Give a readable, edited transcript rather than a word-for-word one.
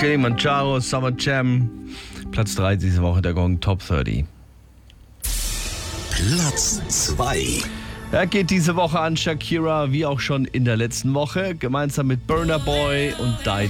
Kilimanjaro Summer Jam. Platz 3 diese Woche der Gong Top 30. Platz 2. Er geht diese Woche an Shakira, wie auch schon in der letzten Woche, gemeinsam mit Burna Boy und Die